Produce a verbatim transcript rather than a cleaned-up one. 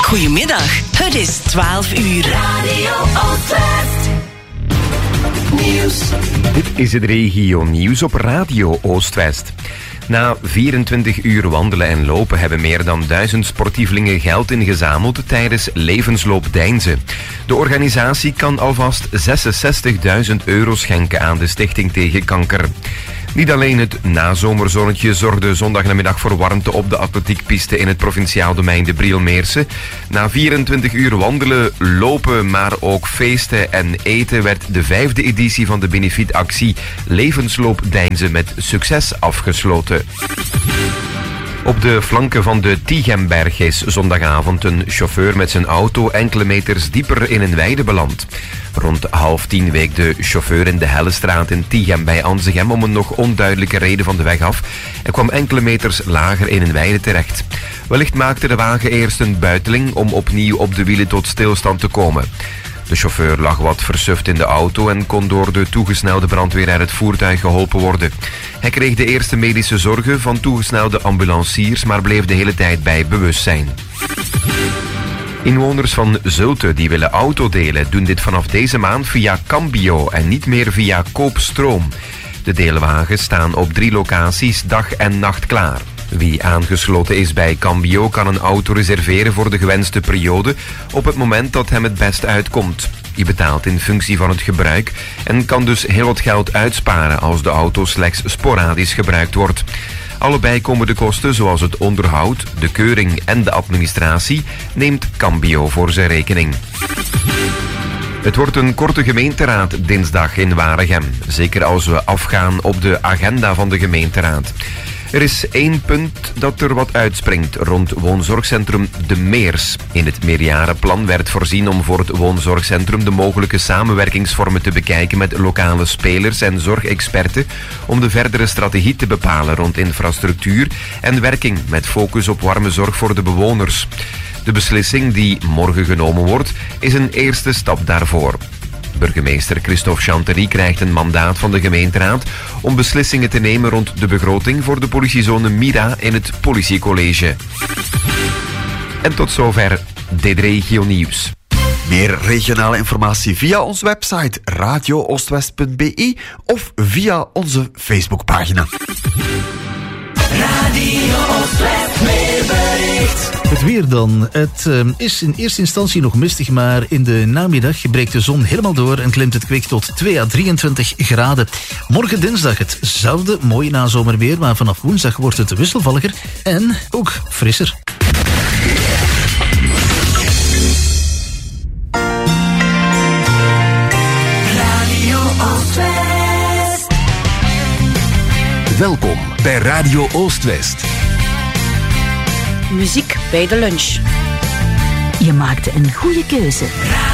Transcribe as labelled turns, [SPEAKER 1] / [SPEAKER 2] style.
[SPEAKER 1] Goedemiddag, het is twaalf uur. Radio Oostwest. Nieuws.
[SPEAKER 2] Dit is het regio nieuws op Radio Oostwest. Na vierentwintig uur wandelen en lopen hebben meer dan duizend sportievelingen geld ingezameld tijdens Levensloop Deinzen. De organisatie kan alvast zesenzestigduizend euro schenken aan de Stichting tegen Kanker. Niet alleen het nazomerzonnetje zorgde zondagnamiddag voor warmte op de atletiekpiste in het provinciaal domein de Brielmeerse. Na vierentwintig uur wandelen, lopen, maar ook feesten en eten werd de vijfde editie van de benefietactie Levensloop Deinzen met succes afgesloten. Op de flanken van de Tiegemberg is zondagavond een chauffeur met zijn auto enkele meters dieper in een weide beland. Rond half tien week de chauffeur in de Hellestraat in Tiegem bij Anzegem om een nog onduidelijke reden van de weg af en kwam enkele meters lager in een weide terecht. Wellicht maakte de wagen eerst een buiteling om opnieuw op de wielen tot stilstand te komen. De chauffeur lag wat versuft in de auto en kon door de toegesnelde brandweer uit het voertuig geholpen worden. Hij kreeg de eerste medische zorgen van toegesnelde ambulanciers, maar bleef de hele tijd bij bewustzijn. Inwoners van Zulte die willen autodelen doen dit vanaf deze maand via Cambio en niet meer via Koopstroom. De deelwagens staan op drie locaties dag en nacht klaar. Wie aangesloten is bij Cambio kan een auto reserveren voor de gewenste periode op het moment dat hem het best uitkomt. Je betaalt in functie van het gebruik en kan dus heel wat geld uitsparen als de auto slechts sporadisch gebruikt wordt. Alle bijkomende kosten zoals het onderhoud, de keuring en de administratie neemt Cambio voor zijn rekening. Het wordt een korte gemeenteraad dinsdag in Waregem, zeker als we afgaan op de agenda van de gemeenteraad. Er is één punt dat er wat uitspringt rond woonzorgcentrum De Meers. In het meerjarenplan werd voorzien om voor het woonzorgcentrum de mogelijke samenwerkingsvormen te bekijken met lokale spelers en zorgexperten om de verdere strategie te bepalen rond infrastructuur en werking met focus op warme zorg voor de bewoners. De beslissing die morgen genomen wordt is een eerste stap daarvoor. Burgemeester Christophe Chanterie krijgt een mandaat van de gemeenteraad om beslissingen te nemen rond de begroting voor de politiezone Mira in het politiecollege. En tot zover dit regio nieuws.
[SPEAKER 3] Meer regionale informatie via onze website radio oostwest punt b i of via onze Facebookpagina.
[SPEAKER 1] Radio Oostwest, meer bericht.
[SPEAKER 4] Het weer dan. Het uh, is in eerste instantie nog mistig, maar in de namiddag breekt de zon helemaal door en klimt het kwik tot twee à drieëntwintig graden. Morgen dinsdag hetzelfde mooie nazomerweer, maar vanaf woensdag wordt het wisselvalliger en ook frisser.
[SPEAKER 1] Radio Oostwest.
[SPEAKER 5] Welkom bij Radio Oostwest.
[SPEAKER 6] Muziek bij de lunch. Je maakte een goede keuze.